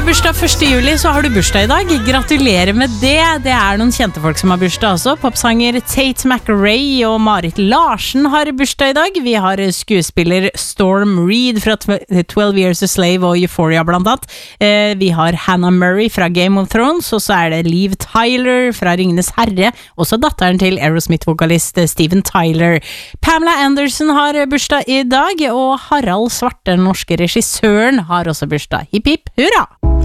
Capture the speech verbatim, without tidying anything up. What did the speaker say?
bursdag første juli, så har du bursdag i dag. Gratulerer med det. Det er noen kjente folk som har bursdag også. Popsanger Tate McRae og Marit Larsen har bursdag i dag. Vi har skuespiller Storm Reed fra twelve Years a Slave og Euphoria blant annet. Vi har Hannah Murray fra Game of Thrones, og så er det Liv Tyler fra Ringenes Herre, også datteren til Aerosmith-vokalist Steven Tyler. Pamela Anderson har bursdag i dag, og Harald Svarte, den norske regissøren, har også bursdag. Hipp hipp, hurra!